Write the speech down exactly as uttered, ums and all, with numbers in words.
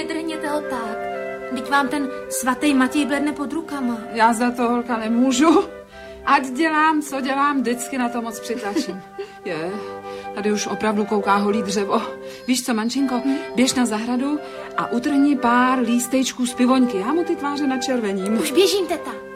nedrhněte ho tak. Vždyť vám ten svatý Matěj bledne pod rukama. Já za to, holka, nemůžu. Ať dělám, co dělám, vždycky na to moc přitlačím. Je, tady už opravdu kouká holý dřevo. Víš co, mančinko, hmm? běž na zahradu a utrhni pár lístečků z pivoňky. Já mu ty tváře načervením. Už běžím, teta.